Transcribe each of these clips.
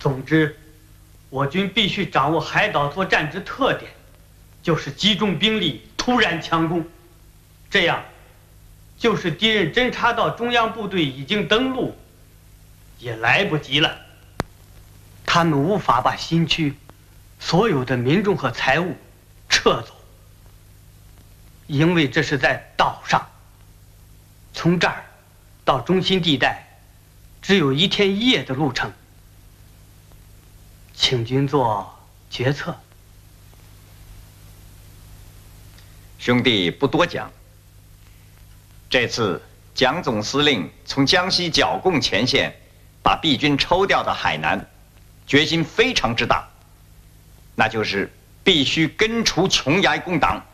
总之，我军必须掌握海岛作战之特点，就是集中兵力，突然强攻。这样，就是敌人侦察到中央部队已经登陆，也来不及了。他们无法把新区所有的民众和财物撤走，因为这是在岛上，从这儿到中心地带只有1天1夜的路程。请君做决策。 兄弟不多讲，这次蒋总司令从江西剿共前线把敝军抽调到海南，决心非常之大，那就是必须根除琼崖共党。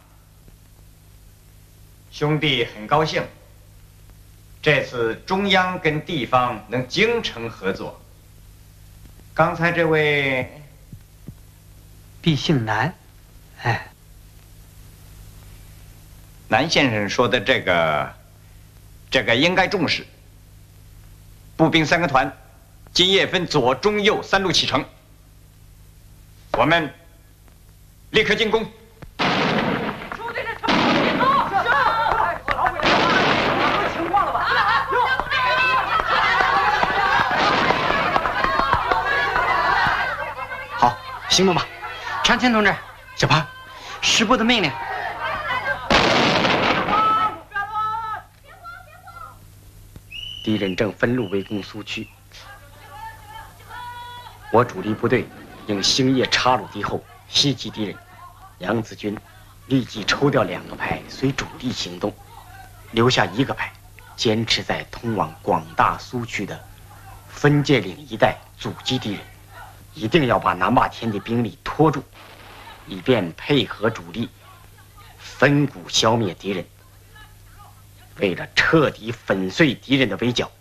兄弟很高兴，这次中央跟地方能精诚合作。刚才这位毕姓南，哎， 南先生说的这个应该重视。步兵3个团，今夜分左、中、右3路启程，我们立刻进攻。 兄弟，这城里走！老鬼子，有情况了吧？ 好，行动吧！长青同志，小胖，师部的命令。敌人正分路围攻苏区，我主力部队应星夜插入敌后，袭击敌人。杨子军立即抽调2个排随主力行动，留下1个排坚持在通往广大苏区的分界岭一带阻击敌人，一定要把南洼田的兵力拖住，以便配合主力分股消灭敌人。为了彻底粉碎敌人的围剿，